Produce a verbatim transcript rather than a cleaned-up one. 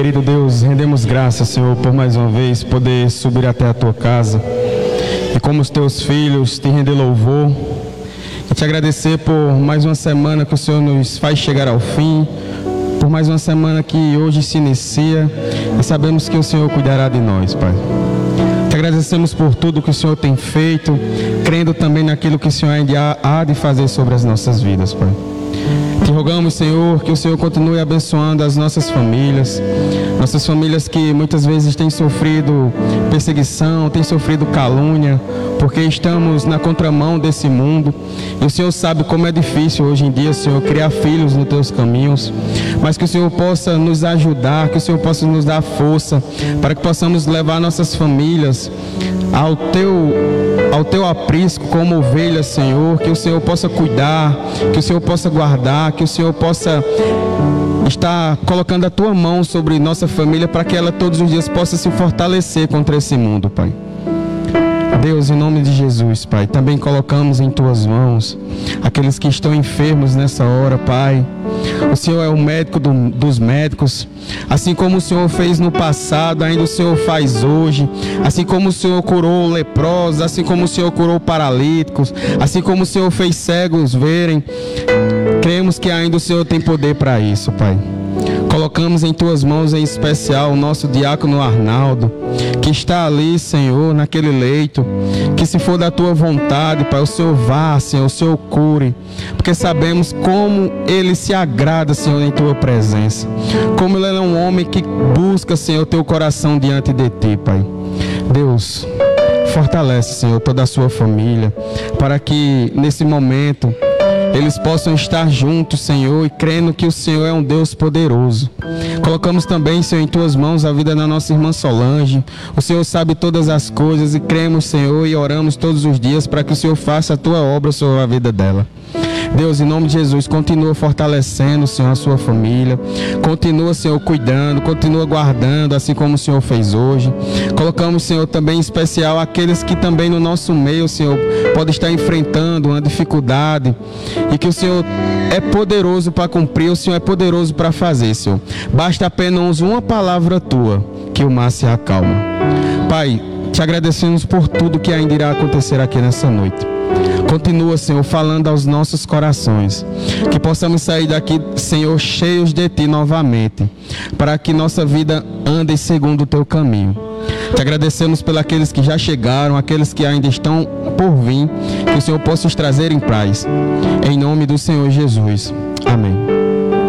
Querido Deus, rendemos graças, Senhor, por mais uma vez poder subir até a Tua casa e como os Teus filhos te render louvor e te agradecer por mais uma semana que o Senhor nos faz chegar ao fim, por mais uma semana que hoje se inicia e sabemos que o Senhor cuidará de nós, Pai. Te agradecemos por tudo que o Senhor tem feito, crendo também naquilo que o Senhor ainda há de fazer sobre as nossas vidas, Pai. Te rogamos, Senhor, que o Senhor continue abençoando as nossas famílias, nossas famílias que muitas vezes têm sofrido perseguição, têm sofrido calúnia, porque estamos na contramão desse mundo. E o Senhor sabe como é difícil hoje em dia, Senhor, criar filhos nos Teus caminhos, mas que o Senhor possa nos ajudar, que o Senhor possa nos dar força, para que possamos levar nossas famílias ao Teu, ao teu aprisco como ovelhas, Senhor, que o Senhor possa cuidar, que o Senhor possa guardar, que o Senhor possa estar colocando a Tua mão sobre nossa família para que ela todos os dias possa se fortalecer contra esse mundo, Pai. Deus, em nome de Jesus, Pai, também colocamos em Tuas mãos aqueles que estão enfermos nessa hora, Pai. O Senhor é o médico do, dos médicos. Assim como o Senhor fez no passado, ainda o Senhor faz hoje. Assim como o Senhor curou leprosos, assim como o Senhor curou paralíticos, assim como o Senhor fez cegos verem, cremos que ainda o Senhor tem poder para isso, Pai. Colocamos em Tuas mãos em especial o nosso diácono Arnaldo, que está ali, Senhor, naquele leito, que se for da Tua vontade, Pai, o Senhor vá, Senhor, o Senhor cure, porque sabemos como ele se agrada, Senhor, em Tua presença, como ele é um homem que busca, Senhor, Teu coração diante de Ti, Pai. Deus, fortalece, Senhor, toda a sua família, para que nesse momento eles possam estar juntos, Senhor, e crendo que o Senhor é um Deus poderoso. Colocamos também, Senhor, em Tuas mãos a vida da nossa irmã Solange. O Senhor sabe todas as coisas e cremos, Senhor, e oramos todos os dias para que o Senhor faça a Tua obra sobre a vida dela. Deus, em nome de Jesus, continua fortalecendo, Senhor, a sua família. Continua, Senhor, cuidando, continua guardando, assim como o Senhor fez hoje. Colocamos, Senhor, também em especial aqueles que também no nosso meio, Senhor, podem estar enfrentando uma dificuldade e que o Senhor é poderoso para cumprir, o Senhor é poderoso para fazer, Senhor. Basta apenas uma palavra Tua que o mar se acalma. Pai, te agradecemos por tudo que ainda irá acontecer aqui nessa noite. Continua, Senhor, falando aos nossos corações, que possamos sair daqui, Senhor, cheios de Ti novamente, para que nossa vida ande segundo o Teu caminho. Te agradecemos pelos aqueles que já chegaram, aqueles que ainda estão por vir, que o Senhor possa os trazer em paz. Em nome do Senhor Jesus. Amém.